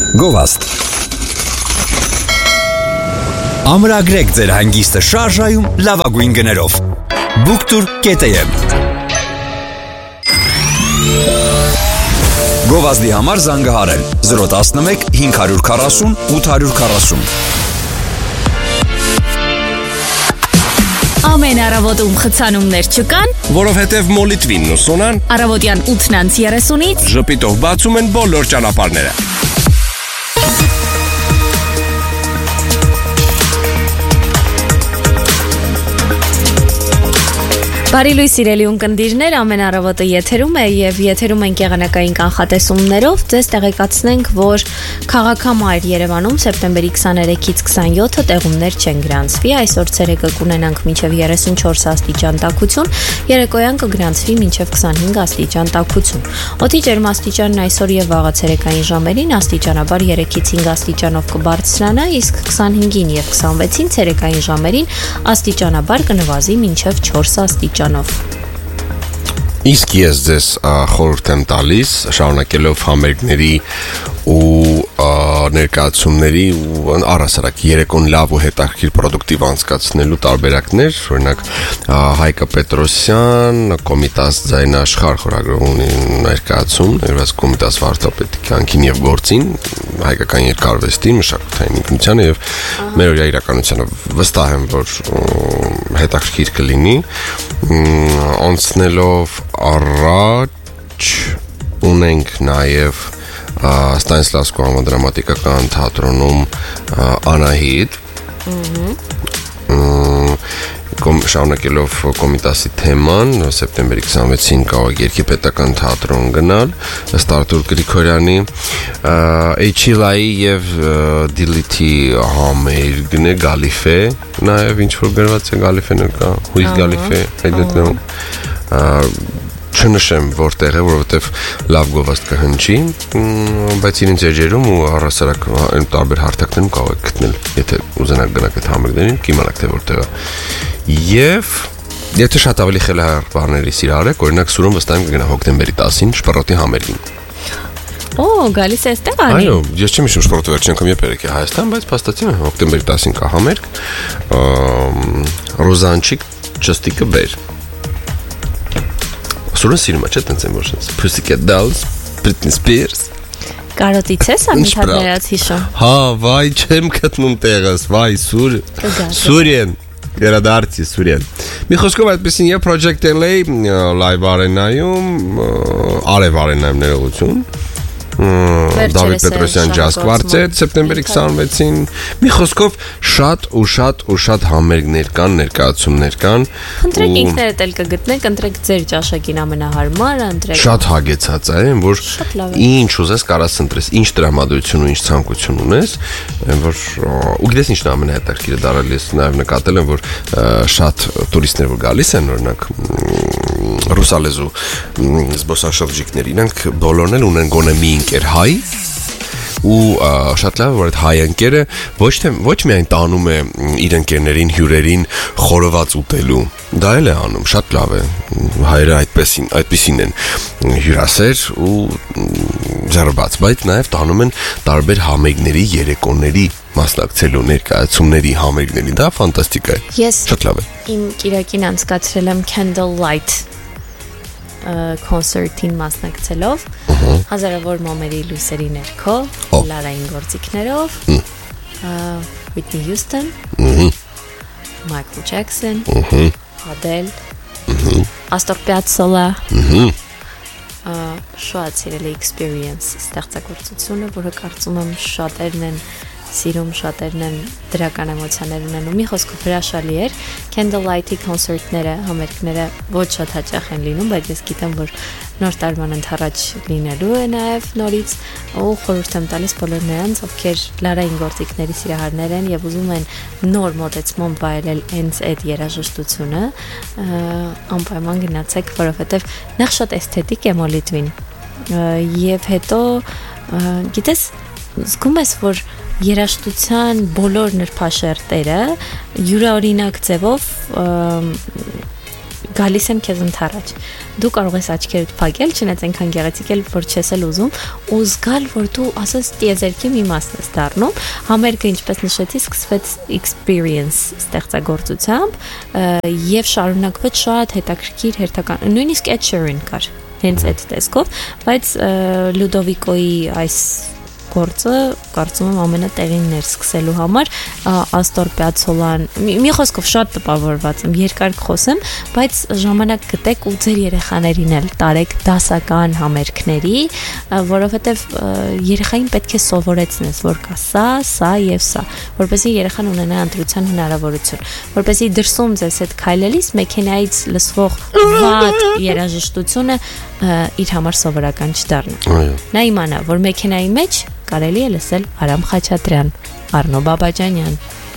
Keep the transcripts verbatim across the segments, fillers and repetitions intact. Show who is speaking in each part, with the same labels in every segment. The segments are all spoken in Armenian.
Speaker 1: Գովաստ Ամրագրեք ձեր հանգիստը շարժայում լավագույն գներով Բուկտուր կետ էմ Գովազդի համար զանգահարել զրո տասնմեկ հինգ հարյուր քառասուն ութ հարյուր քառասուն
Speaker 2: Ամեն առավոտում խցանումներ չկան,
Speaker 3: որովհետև մոլիտվինն ու սոնան
Speaker 2: առավոտյան ութն երեսունից
Speaker 3: ժպիտով բացում են բոլոր ճանապարհները։
Speaker 2: Բարի լույս սիրելի ունկնդիրներ, ամեն առավոտը եթերում է եւ եթերում են եղանակային կանխատեսումներով ձեզ տեղեկացնենք, որ քաղաքամայր Երևանում սեպտեմբերի քսաներեքից քսանյոթը տեղումներ չեն գրանցվի, այսօր ցերեկը կունենանք մինչև երեսունչորս աստիճան տաքություն, երեկոյան կգրանցվի մինչև քսանհինգ աստիճան տաքություն։ Օդի ջերմաստիճանն այսօր եւ վաղը ցերեկային ժամերին աստիճանաբար երեքից հինգ աստիճանով կբարձրանա, իսկ քսանհինգին եւ քսանվեցին ցերեկային ժամերին աստիճանաբար կնվազի մինչև չորս աստիճան
Speaker 3: Իսկ ես ձեզ խորհուրդ եմ տալիս շարունակելով համերգների ու ներկայացումների ու առասարակ երեկոն լավ ու հետաքրքիր պրոդուկտիվ անցկացնելու տարբերակներ, օրինակ Հայկը Պետրոսյան, Կոմիտաս ձայնաշխարհ խորագրում ներկայացում, ներված Կոմիտաս վարդապետի կյանքին եւ գործին, հայկական երկարվեստի, մշակութային ինքնությանը եւ մեր օրյա իրականությանը վստահ եմ, որ հետաքրքիր կլինի, անցնելով առաջ ունենք նաեւ Ստանիսլավսկու համադրամատիկական թատրոնում Անահիտ շարունակելով Կոմիտասի թեման սեպտեմբերի քսանվեցին կարող երկիպետական թատրոն գնալ ըստ Արտուր Գրիգորյանի Էյչիլայի եւ Դիլիթի համերգն է Գալիֆե նաեւ ինչ որ գրված է Գալիֆեն կա Հույս Գալիֆե այդտեղում չնշեմ որտեղ է, որովհետև լավ գովաստ կհնչի, բայց իրենց էջերում ու առասարակ այն տարբեր հարթակներում կարող եք գտնել, եթե ուզենաք գնաք այդ համերգներին, կիմանաք թե որտեղ է։ Եվ եթե շատ ավելի խելահար բաների սիրահար եք, օրինակ Սուրում վստահ եմ կգնա հոկտեմբերի տասին Շպրոտի համերգին։
Speaker 2: Օ, գալիս է այստեղ անի։
Speaker 3: Այո, ես չեմ հիշում Շպրոտը վերջին անգամ երբ եկի Հայաստան, բայց փաստացի հոկտեմբերի տասին կա համերգ, Ռոզանչիկ ճստիկը բեր։ Սուրը սիրում է, չէ՞ տենց են որ Pussycat Dolls, Britney Spears
Speaker 2: Կարոտից ես անընդհատ ներած հիշում։
Speaker 3: Հա, վայ, չեմ գտնում տեղս, վայ, Սուր Սուրեն, երադարձի Սուրեն Մի խոսքով այդպեսին եւ Project L A Live Arena-ում, Արև Arena-ում ներողություն Դավիթ Պետրոսյան ջազ կվարտետ սեպտեմբերի քսանվեցին մի խոսքով շատ ու շատ ու շատ համերգներ կան, ներկայացումներ կան
Speaker 2: Ընտրեք ինքներդ էլ կգտնեք, ընտրեք ձեր ճաշակին ամենահարմարը, ընտրեք
Speaker 3: Շատ հագեցած է, որ ինչ ուզես կարաս ընտրես, ինչ տրամադրություն ու ինչ ցանկություն ունես, որ ու գիտես ինչն է ամենահետաքրքիրը դարել ես նաև նկատել եմ, որ շատ տուրիստներ որ գալիս են, օրինակ ռուսալեզու զբոսաշրջիկներ, իրանք բոլորն էլ ունեն գոնե մի ընկեր հայ ու շատ լավ որ այդ հայ ընկերը ոչ թե ոչ միայն տանում է իր ընկերներին հյուրերին խորոված ուտելու դա էլ է անում շատ լավ է հայերը այդպեսին այդպեսին են հյուրասեր ու զարբաց բայց նաև տանում են տարբեր համերգների երեկոների մասնակցելու ներկայացումների համերգների դա ֆանտաստիկ է շատ լավ է
Speaker 2: իմ կիրակին անցկացրել եմ Candlelight կոնցերտին մասնակցելով հազարավոր մոմերի լույսերի ներքո լարային գործիքներով Whitney Houston Michael Jackson Adele Astor Piazzolla շատ սիրելի experience ստեղծագործությունը որը կարծում եմ շատերն են սիրում շատերն են դրական էմոցիաներ ունենում մի խոսքով հրաշալի էր Candlelight-ի կոնցերտները համերգները ոչ շատ հաճախ են լինում բայց ես գիտեմ որ նոր տարվան ընթառաջ լինելու է նաև նորից ու խորհուրդ եմ տալիս բոլոր նրանց ովքեր լարային գործիքների սիրահարներ են եւ ուզում են նոր մոտեցմամբ վայելել հենց այդ երաժշտությունը անպայման գնացեք որովհետեւ նախ շատ էսթետիկ է մոլիտվին եւ հետո գիտես զգում ես որ երաժշտության բոլոր նրբաշերտերը յուրաօրինակ ձևով գալիս են քեզ ընթառաջ։ Դու կարող ես աչքերդ փակել, չնայած այնքան գեղեցիկ էլ որ չես էլ ուզում, ու զգալ, որ դու ասես տիեզերքի մի մասն ես դառնում։ Համերգը, ինչպես նշեցի, սկսվեց experience ստեղծագործությամբ եւ շարունակվեց շատ հետաքրքիր հերթական, նույնիսկ Ed Sheeran կար հենց այդ տեսքով, բայց Լուդովիկոյի այս գործը կարծում եմ ամենատեղինն էր սկսելու համար Աստոր Պիացոլան մի խոսքով շատ տպավորված եմ երկար կխոսեմ բայց ժամանակ գտեք ու ձեր երեխաներին էլ տարեք դասական համերգների որովհետև երեխային պետք է սովորեցնես որ կա սա սա եւ սա որպեսզի երեխան ունենա ընտրության հնարավորություն որպեսզի դրսում ձեզ հետ քայլելիս մեքենայից լսվող վատ երաժշտությունը իր համար սովորական չդառնա նա իմանա որ մեքենայի մեջ կարելի է լսել Արամ Խաչատրյան, Արնո Բաբաջանյան,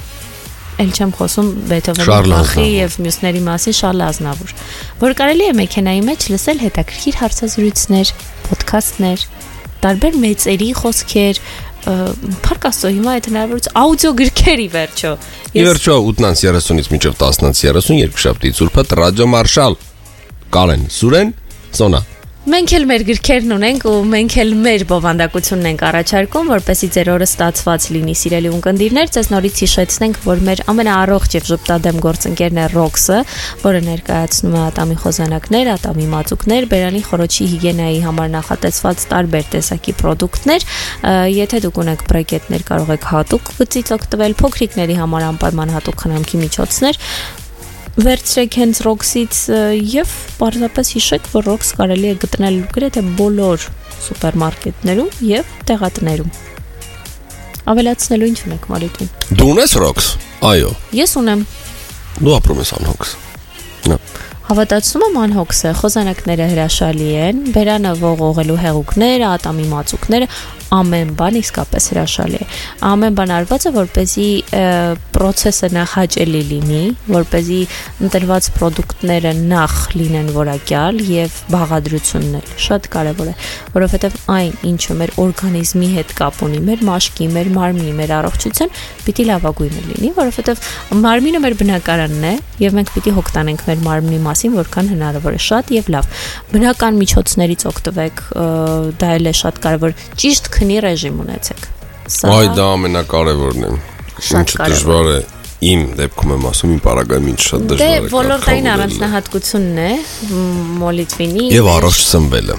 Speaker 2: էլ չեմ խոսում Բեթհովենի Բախի եւ մյուսների մասին Շարլ Ազնավուր, որ կարելի է մեքենայի մեջ լսել հետաքրքիր հարցազրույցներ, ոդքասթներ, տարբեր մեծերի խոսքեր, Փառք Աստծո, հիմա այդ հնարավորություն աուդիո գրքերի վերջո։
Speaker 3: Ի վերջո ութից երեսունից մինչև տասնից երեսուն երկուշաբթի ծուրփը ռադիո մարշալ Կարեն Սուրեն Սոնա
Speaker 2: Մենք էլ մեր գրքերն ունենք ու մենք էլ մեր բովանդակությունն ենք առաջարկում, որպեսզի ձեր օրը ստացված լինի, սիրելի ունկնդիրներ, ձեզ նորից հիշեցնենք, որ մեր ամենաառողջ եւ ժպտադեմ գործընկերն է Rox-ը, որը ներկայացնում է ատամի խոզանակներ, ատամի մածուկներ, բերանի խորոչի հիգիենայի համար նախատեսված տարբեր տեսակի պրոդուկտներ, եթե դուք ունեք բրեկետներ, կարող եք հատուկ գծից օգտվել, փոքրիկների համար անպայման հատուկ խնամքի միջոցներ Վերցրեք հենց Rox-ից եւ պարզապես հիշեք, որ Rox կարելի է գտնել գրեթե բոլոր սուպերմարկետներում եւ տեղատներում։ Ավելացնելու ինչ ունեք Մալիտուն։
Speaker 3: Դու ունես Rox։ Այո։
Speaker 2: Ես ունեմ։
Speaker 3: Դու ապրում ես անհոգս։ Նա
Speaker 2: Հավատացում եմ անհոգս է, խոզանակները հրաշալի են, բերանը ողողելու հեղուկները, ատամի մածուկները, ամեն բան իսկապես հրաշալի է։ Ամեն բան արված է, որպեսզի process-ը նախ հաճելի լինի, որպեսզի ընտրված պրոդուկտները նախ լինեն որակյալ եւ բաղադրությունն էլ շատ կարեւոր է, որովհետեւ այն, ինչը մեր օրգանիզմի հետ կապ ունի, մեր մաշկի, մեր մարմնի, մեր առողջության, պիտի լավագույնը լինի, որովհետեւ մարմինը մեր բնակարանն է եւ մենք պիտի հոգ տանենք մեր մարմնի մասին, որքան հնարավոր է, շատ եւ լավ։ Բնական միջոցներից օգտվեք, դա էլ է շատ կարեւոր։ Ճիշտ քնի ռեժիմ ունեցեք։
Speaker 3: Այ դա ամենակարևորն է։ Շատ դժվար է։ Իմ դեպքում եմ ասում, իմ պարագայում ինչ շատ դժվար է։
Speaker 2: Դե ոլորտային առանձնահատկությունն է մոլիտվինի։
Speaker 3: Եվ առողջ սնվելը։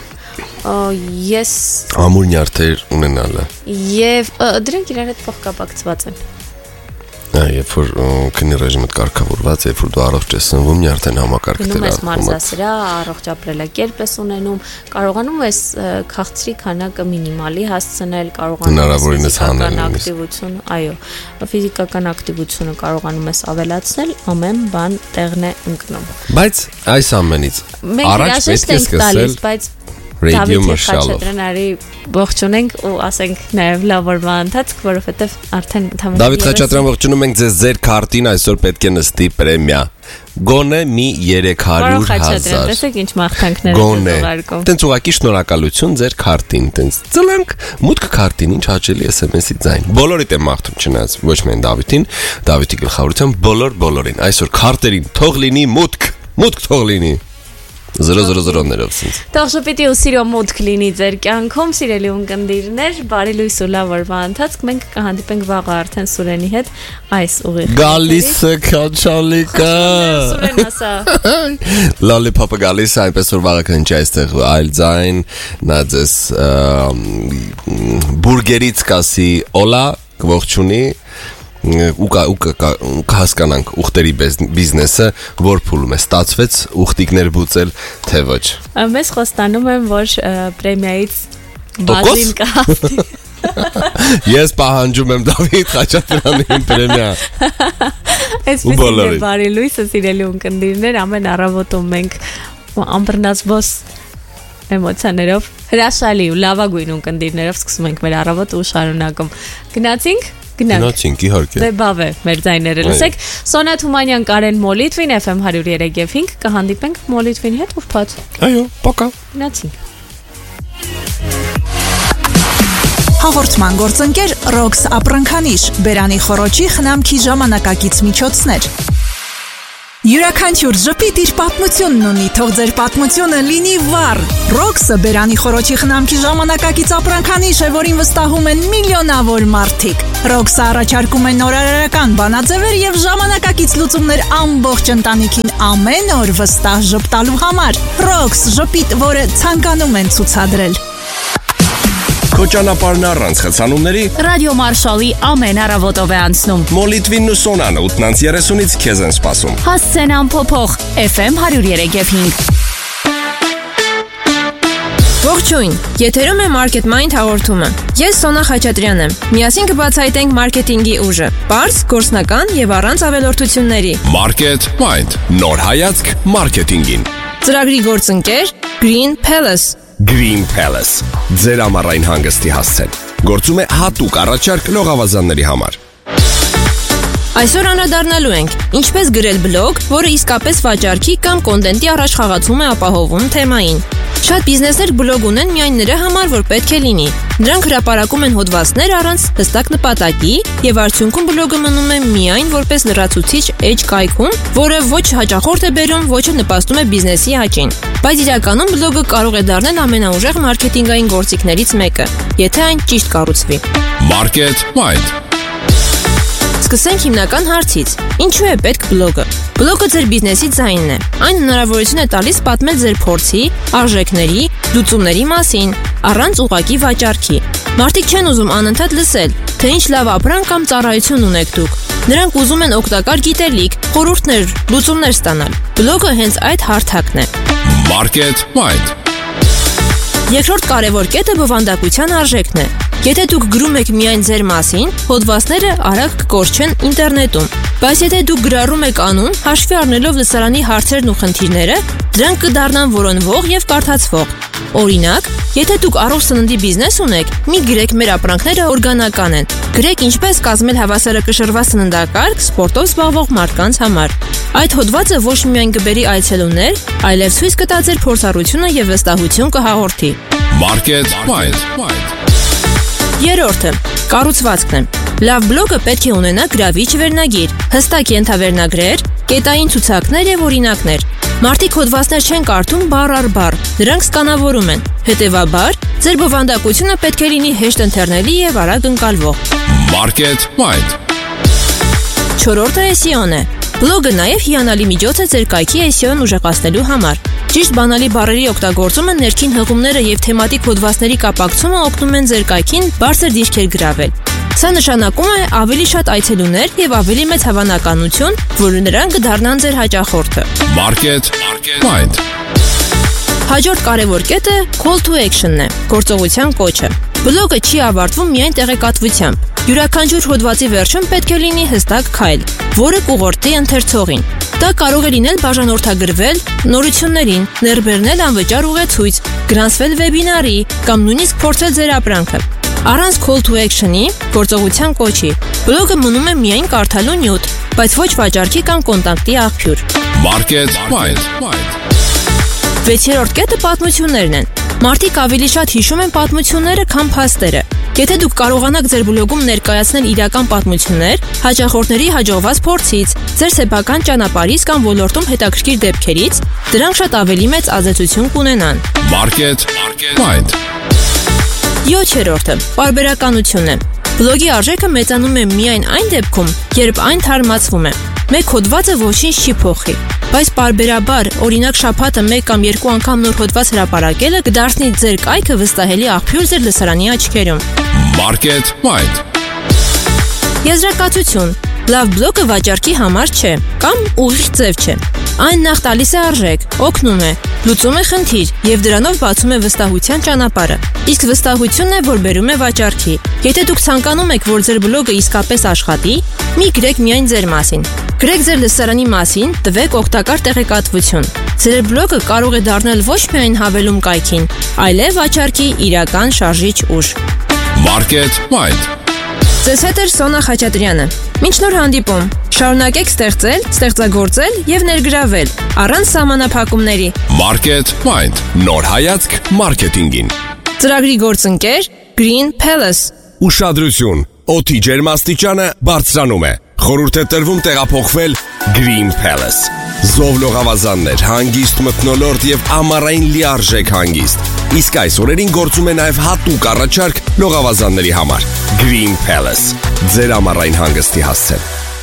Speaker 2: Ես
Speaker 3: ամուր նյարդեր ունենալը։
Speaker 2: Եվ դրանք իրար հետ փոխկապակցված են։
Speaker 3: Երբ որ քնի ռեժիմը կարգավորված է, երբ որ դու առողջ ես սնվում, նյարդեն համակարգ
Speaker 2: դերում ես մարզասրահ, առողջ ապրելակերպ ես ունենում, կարողանում ես քաղցրի քանակը մինիմալի հասցնել, կարողանում ես ֆիզիկական ակտիվություն, այո, ֆիզիկական ակտիվությունը կարողանում ես ավելացնել, ամեն բան տեղն է ընկնում։
Speaker 3: Բայց այս ամենից առաջ պետք է սկսել,
Speaker 2: բայց
Speaker 3: Ռադիո Մարշալով։
Speaker 2: Խաչատրյանի ողջունենք ու ասենք նաև լավ օրվա ընթացք, որովհետև արդեն ընդհանուր
Speaker 3: Դավիթ Խաչատրյան ողջունում ենք ձեզ ձեր քարտին այսօր պետք է նստի պրեմիա։ Գոնե մի երեք հարյուր հազար։
Speaker 2: Տեսեք ինչ մաղթանքներ են ուղարկում։
Speaker 3: Տենց ուղակի շնորհակալություն ձեր քարտին, տենց ծլանք մուտք քարտին, ինչ հաճելի էս էմ էս-ի ձայն։ Բոլորիդ եմ մաղթում, չնայած ոչ միայն Դավիթին, Դավիթի գլխավորությամբ բոլոր բոլորին։ Այսօր քարտերին թող լինի մուտք, մուտք թող լինի։ Զրո զրո զրոներով ցած։
Speaker 2: Թող շփիտի ու սիրո մուտք լինի ձեր կյանքում, սիրելի ունկնդիրներ, բարի լույս ու լավ օրվա ընթացք։ Մենք կհանդիպենք վաղը արդեն Սուրենի հետ այս ուղիղ։
Speaker 3: Գալիս է քաչալիկա։
Speaker 2: Սուրեն ասա։
Speaker 3: Լոլիփոփը գալիս է, այնպես որ վաղը քնչի այստեղ այլ ձայն, նա ձեզ բուրգերից կասի օլա, ողջունի։ ու կհասկանանք ուխտերի բիզնեսը որ փուլում է ստացվեց ուխտիկներ բուծել թե ոչ
Speaker 2: Մեզ խոստանում եմ որ պրեմիայից բազին կհասնի
Speaker 3: Ես պահանջում եմ Դավիթ Խաչատրյանին պրեմիա
Speaker 2: Այսպես է բարի լույսը սիրելի ունկնդիրներ ամեն առավոտում մենք ամբռնացված էմոցիաներով հրաշալի ու լավագույն ունկնդիրներով սկսում ենք մեր առավոտը ու շարունակում գնացինք
Speaker 3: Գնացինք իհարկե։
Speaker 2: Դե բավ է մեր ձայները լսեք։ Սոնա Թումանյան, Կարեն Մոլիտվին Էֆ Էմ one oh three point five կհանդիպենք Մոլիտվինի հետ ուրբաթ։
Speaker 3: Այո, պոկա։
Speaker 2: Գնացինք։
Speaker 4: Հաղորդման գործընկեր Rox ապրանքանիշ, բերանի խորոչի խնամքի ժամանակակից միջոցներ։ Յուրաքանչյուր ժպիտ իր պատմությունն ունի, թող ձեր պատմությունը լինի վառ։ Ռոքսը բերանի խորոչի խնամքի ժամանակակից ապրանքանիշ է, որին վստահում են միլիոնավոր մարդիկ։ Ռոքսը առաջարկում է նորարարական բանաձևեր եւ ժամանակակից լուծումներ ամբողջ ընտանիքին ամեն օր վստահ ժպտալու համար։ Ռոքս ժպիտ, որը ցանկանում են ցուցադրել։
Speaker 5: Քո ճանապարհն առանց խցանումների
Speaker 6: Ռադիո Մարշալի ամեն առավոտով է անցնում։
Speaker 5: Մոլիտվին ու Սոնանը ութ երեսունից քեզ են սպասում։
Speaker 6: Հասցեն ամփոփող Էֆ Էմ հարյուր երեք և հինգ։
Speaker 7: Ողջույն, եթերում է Market Mind հաղորդումը։ Ես Սոնա Խաչատրյանն եմ։ Միասին կբացահայտենք մարքեթինգի ուժը, պարզ, գործնական եւ առանց ավելորդությունների։
Speaker 5: Market Mind, նոր հայացք մարքեթինգին։
Speaker 7: Ծրագրի գործընկեր Green Palace։
Speaker 5: Green Palace, ձեր ամառային հանգստի հասցեն։ Գործում է հատուկ առաջարկ լողավազանների համար։
Speaker 7: Այսօր անդրադառնալու ենք ինչպես գրել բլոգ, որը իսկապես վաճառքի կամ կոնտենտի առաջխաղացում է ապահովում թեմային։ Շատ բիզնեսներ բլոգ ունեն միայն նրա համար, որ պետք է լինի։ Նրանք հրապարակում են հոդվածներ առանց հստակ նպատակի, եւ արդյունքում բլոգը մնում է միայն որպես լրացուցիչ էջ կայքում, որը ոչ հաճախորդ է բերում, ոչ էլ նպաստում է բիզնեսի աճին։ Բայց իրականում բլոգը կարող է դառնալ ամենաուժեղ մարքեթինգային գործիքներից մեկը, եթե այն ճիշտ կառուցվի։
Speaker 5: Market Mind։
Speaker 7: Սկսենք հիմնական հարցից. ինչու է պետք բլոգը։ Բլոգը ձեր բիզնեսի ձայնն է։ Այն հնարավորություն է տալիս պատմել ձեր փորձի, արժեքների, լուծումների մասին, առանց ուղղակի վաճառքի։ Մարդիկ չեն ուզում անընդհատ լսել, թե ինչ լավ ապրանք կամ ծառայություն ունեք դուք։ Նրանք ուզում են օգտակար գիտելիք, խորհուրդներ, լուծումներ ստանալ։ Բլոգը հենց այդ հարթակն է։
Speaker 5: Market Mind։
Speaker 7: Երկրորդ կարևոր կետը բովանդակության արժեքն է։ Եթե դուք գրում եք միայն ձեր մասին, հոդվածները արագ կկորչեն ինտերնետում։ Բայց եթե դուք գրառում եք անուն, հաշվի առնելով լսարանի հարցերն ու խնդիրները, դրանք կդառնան որոնվող եւ կարդացվող։ Օրինակ, եթե դուք առողջ սննդի բիզնես ունեք, մի գրեք մեր ապրանքները օրգանական են։ Գրեք ինչպես կազմել հավասարակշռված սննդակարգ սպորտով զբաղվող մարդկանց համար։ Այդ հոդվածը ոչ միայն կբերի այցելուներ, այլև ցույց կտա ձեր փորձառությունը եւ վստահություն կհաղորդի։
Speaker 5: Market Mind։
Speaker 7: Երրորդը կառուցվածքն է։ Լավ բլոգը պետք է ունենա գրավիչ վերնագիր, հստակ ենթավերնագրեր, կետային ցուցակներ եւ օրինակներ։ Մարդիկ հոդվածներ չեն կարդում բառ առ բառ, դրանք սկանավորում են։ Հետևաբար, ձեր բովանդակությունը պետք է լինի հեշտ ընթերնելի եւ արագ ընկալվող։
Speaker 5: Market Mind։
Speaker 7: Չորրորդը էս ի օն է։ Բլոգը նաև հիանալի միջոց է ձեր կայքի էս ի օ-ն ուժեղացնելու համար։ Ճիշտ բանալի բառերի օգտագործումը, ներքին հղումները եւ թեմատիկ հոդվածների կապակցումը օգնում են ձեր կայքին բարձր դիրքեր գրավել։ Սա նշանակում է ավելի շատ այցելուներ եւ ավելի մեծ հավանականություն, որ նրանք կդառնան ձեր հաճախորդը։
Speaker 5: Market Mind։
Speaker 7: Հաջորդ կարևոր կետը call to action-ն է, գործողության կոչը։ Բլոգը չի ավարտվում միայն տեղեկատվությամբ։ Յուրաքանչյուր հոդվածի վերջում պետք է լինի հստակ քայլ, որը կուղղորդի ընթերցողին։ Դա կարող է լինել բաժանորդագրվել նորություններին, ներբեռնել անվճար ուղեցույց, գրանցվել վեբինարի կամ նույնիսկ փորձել ձեր ապրանքը։ Առանց call to action-ի, գործողության կոչի, բլոգը մնում է միայն կարդալու նյութ, բայց ոչ վաճառքի կամ կոնտակտի աղբյուր։
Speaker 5: Market Mind։
Speaker 7: Վեցերորդ կետը պատմություններն են։ Մարդիկ ավելի շատ հիշում են պատմությունները, քան փաստերը։ Եթե դուք կարողանաք ձեր բլոգում ներկայացնել իրական պատմություններ, հաճախորդների հաջողված փորձից, ձեր սեփական ճանապարհից կամ ոլորտում հետաքրքիր դեպքերից, դրանք շատ ավելի մեծ ազդեցություն կունենան։
Speaker 5: Market Mind։
Speaker 7: Յոթերորդը պարբերականությունն է։ Բլոգի արժեքը մեծանում է միայն այն դեպքում, երբ այն թարմացվում է։ Մեկ հոդվածը ոչինչ չի փոխի, բայց պարբերաբար, օրինակ շաբաթը մեկ կամ երկու անգամ նոր հոդված հրապարակելը կդարձնի ձեր կայքը վստահելի աղբյուր ձեր լսարանի աչքերում։
Speaker 5: Market Mind։
Speaker 7: Եզրակացություն. լավ բլոգը վաճառքի համար չէ, կամ ուղիղ ձև չէ։ Այն նախ տալիս է արժեք, օգնում է, լուծում է խնդիր եւ դրանով բացում է վստահության ճանապարհը։ Իսկ վստահությունն է, որ բերում է վաճառքի։ Եթե դուք ցանկանում եք, որ ձեր բլոգը իսկապես աշխատի, մի գրեք միայն ձեր մասին։ Գրեք ձեր լսարանի մասին, տվեք օգտակար տեղեկատվություն։ Ձեր բլոգը կարող է դառնալ ոչ միայն հավելում կայքին, այլև վաճառքի իրական շարժիչ ուժ։
Speaker 5: Market Mind։
Speaker 7: Ձեզ հետ է Սոնա Խաչատրյանը։ Մինչ նոր հանդիպում, շարունակեք ստեղծել, ստեղծագործել եւ ներգրավել առանց սահմանափակումների։
Speaker 5: Market Mind, նոր հայացք մարքեթինգին։
Speaker 7: Ծրագրի գործընկեր Green Palace։
Speaker 5: Ուշադրություն, օդի ջերմաստիճանը բարձրանում է։ Խորհուրդ է տրվում տեղափոխվել Green Palace։ Զով լողավազաններ, հանգիստ մթնոլորտ եւ ամառային լիարժեք հանգիստ։ Իսկ այս օրերին գործում է նաեւ հատուկ առաջարկ լողավազանների համար։ Green Palace. ձեր ամառային հանգստի հասցեն։